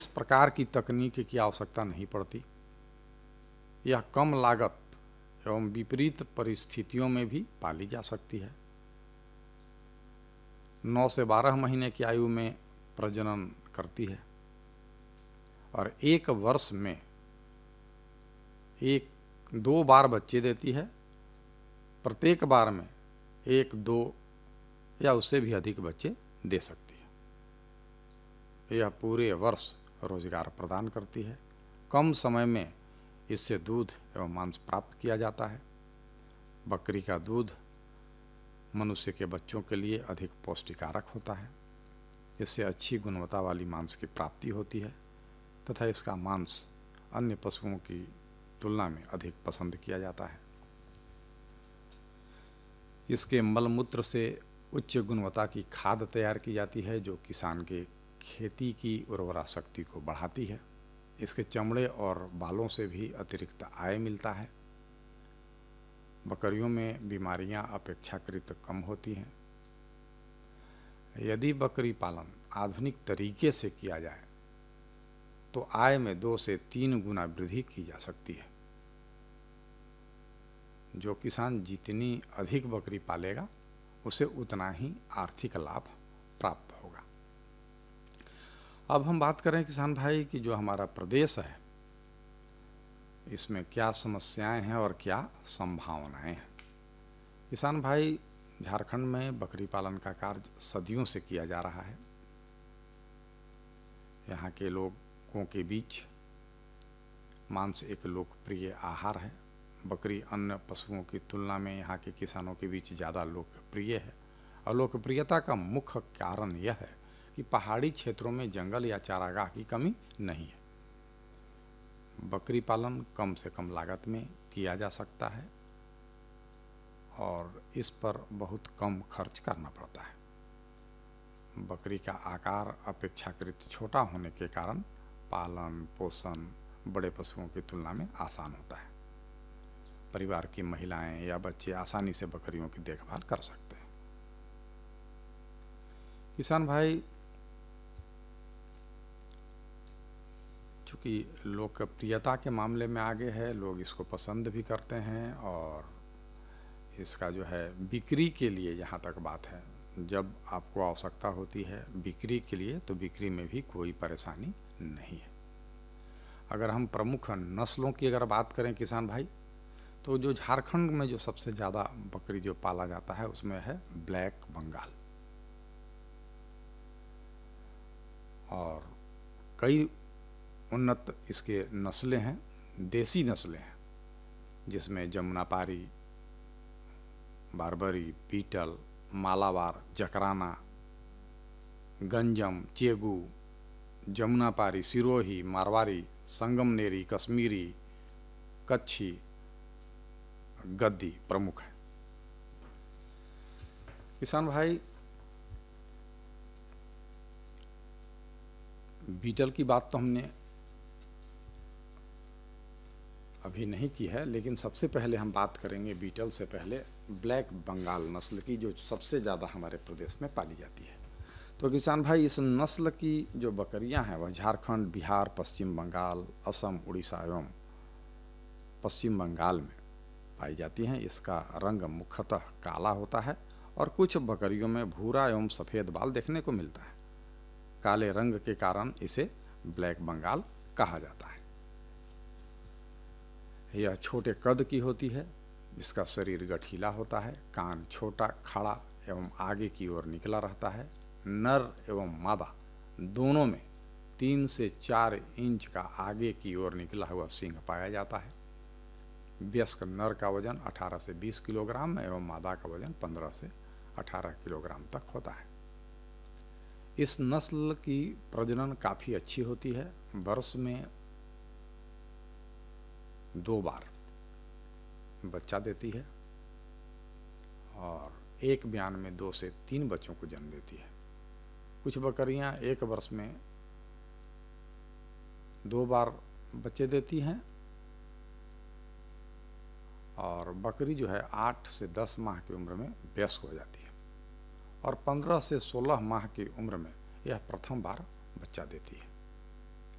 इस प्रकार की तकनीक की आवश्यकता नहीं पड़ती। यह कम लागत एवं विपरीत परिस्थितियों में भी पाली जा सकती है। 9 से 12 महीने की आयु में प्रजनन करती है और 1 वर्ष में 1-2 बार बच्चे देती है। प्रत्येक बार में 1-2 या उससे भी अधिक बच्चे दे सकती है। यह पूरे वर्ष रोजगार प्रदान करती है। कम समय में इससे दूध एवं मांस प्राप्त किया जाता है। बकरी का दूध मनुष्य के बच्चों के लिए अधिक पौष्टिकारक होता है। इससे अच्छी गुणवत्ता वाली मांस की प्राप्ति होती है तथा इसका मांस अन्य पशुओं की तुलना में अधिक पसंद किया जाता है। इसके मलमूत्र से उच्च गुणवत्ता की खाद तैयार की जाती है जो किसान के खेती की उर्वरा शक्ति को बढ़ाती है। इसके चमड़े और बालों से भी अतिरिक्त आय मिलता है। बकरियों में बीमारियां अपेक्षाकृत कम होती हैं। यदि बकरी पालन आधुनिक तरीके से किया जाए तो आय में 2 से 3 गुना वृद्धि की जा सकती है। जो किसान जितनी अधिक बकरी पालेगा उसे उतना ही आर्थिक लाभ प्राप्त होगा। अब हम बात करें किसान भाई कि जो हमारा प्रदेश है इसमें क्या समस्याएं हैं और क्या संभावनाएं हैं। किसान भाई, झारखंड में बकरी पालन का कार्य सदियों से किया जा रहा है। यहाँ के लोगों के बीच मांस एक लोकप्रिय आहार है। बकरी अन्य पशुओं की तुलना में यहाँ के किसानों के बीच ज़्यादा लोकप्रिय है और लोकप्रियता का मुख्य कारण यह है कि पहाड़ी क्षेत्रों में जंगल या चारागाह की कमी नहीं है। बकरी पालन कम से कम लागत में किया जा सकता है और इस पर बहुत कम खर्च करना पड़ता है। बकरी का आकार अपेक्षाकृत छोटा होने के कारण पालन पोषण बड़े पशुओं की तुलना में आसान होता है। परिवार की महिलाएं या बच्चे आसानी से बकरियों की देखभाल कर सकते हैं। किसान भाई, चूँकि लोकप्रियता के मामले में आगे है, लोग इसको पसंद भी करते हैं और इसका जो है बिक्री के लिए जहाँ तक बात है, जब आपको आवश्यकता होती है बिक्री के लिए तो बिक्री में भी कोई परेशानी नहीं है। अगर हम प्रमुख नस्लों की अगर बात करें किसान भाई, तो जो झारखंड में जो सबसे ज़्यादा बकरी जो पाला जाता है उसमें है ब्लैक बंगाल और कई उन्नत इसके नस्लें हैं, देसी नस्लें हैं, जिसमें जमुनापारी, बारबरी, बीटल, मालाबार, जकराना, गंजम, चेगू, जमुनापारी, सिरोही, मारवाड़ी, संगमनेरी, कश्मीरी, कच्छी, गद्दी प्रमुख है। किसान भाई, बीटल की बात तो हमने अभी नहीं की है, लेकिन सबसे पहले हम बात करेंगे बीटल से पहले ब्लैक बंगाल नस्ल की, जो सबसे ज़्यादा हमारे प्रदेश में पाली जाती है। तो किसान भाई, इस नस्ल की जो बकरियां हैं वह झारखंड, बिहार, पश्चिम बंगाल, असम, उड़ीसा एवं पश्चिम बंगाल में पाई जाती हैं। इसका रंग मुख्यतः काला होता है और कुछ बकरियों में भूरा एवं सफ़ेद बाल देखने को मिलता है। काले रंग के कारण इसे ब्लैक बंगाल कहा जाता है। यह छोटे कद की होती है, इसका शरीर गठीला होता है, कान छोटा, खड़ा एवं आगे की ओर निकला रहता है। नर एवं मादा दोनों में 3 से 4 इंच का आगे की ओर निकला हुआ सींग पाया जाता है। वयस्क नर का वजन 18 से 20 किलोग्राम एवं मादा का वजन 15 से 18 किलोग्राम तक होता है। इस नस्ल की प्रजनन काफ़ी अच्छी होती है। वर्ष में 2 बार बच्चा देती है और एक ब्यान में 2 से 3 बच्चों को जन्म देती है। कुछ बकरियां 1 वर्ष में 2 बार बच्चे देती हैं और बकरी जो है 8 से 10 माह की उम्र में वयस्क हो जाती है और 15 से 16 माह की उम्र में यह प्रथम बार बच्चा देती है।